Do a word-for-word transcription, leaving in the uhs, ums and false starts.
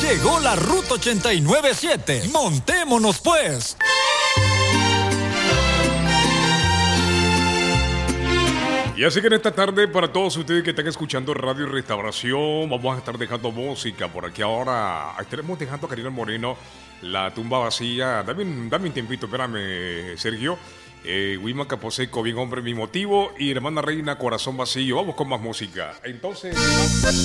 Llegó la Ruta ochenta y nueve siete. Montémonos pues. Y así que en esta tarde, para todos ustedes que están escuchando Radio Restauración, vamos a estar dejando música por aquí ahora. Estaremos dejando a Karina Moreno, La tumba vacía. Dame un, dame un tiempito, espérame, Sergio. Eh, Wima Caposeco, Bien hombre, mi motivo. Y Hermana Reina, Corazón vacío. Vamos con más música. Entonces...